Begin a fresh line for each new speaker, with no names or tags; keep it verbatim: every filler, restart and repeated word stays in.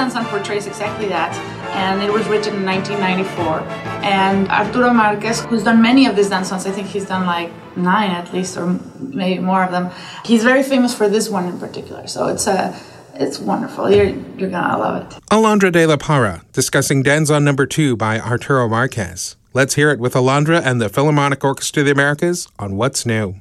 dance song portrays exactly that, and it was written in nineteen ninety-four. And Arturo Marquez, who's done many of these dance songs, I think he's done like nine at least, or maybe more of them. He's very famous for this one in particular, so it's a it's wonderful. You're you're gonna love it.
Alondra de la Parra discussing Danzón Number Two by Arturo Marquez. Let's hear it with Alondra and the Philharmonic Orchestra of the Americas on What's New.